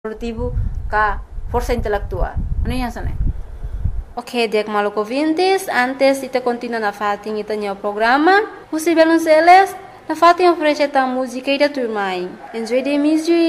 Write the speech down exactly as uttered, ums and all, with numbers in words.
produtivo ka força intelectual. Ano yan sana? Ok, diak maluco ouvintes, antes ita continua na fatin ita o programa, Rusi Belonceles, na fatin oferece a música e da turma. Enjoy the music.